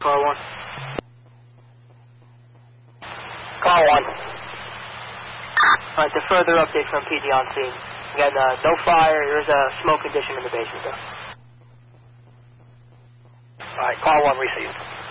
car 1. Car 1. Alright, the further update from PD on scene. Again, no fire, there's a smoke condition in the basement though. Alright, car 1 received.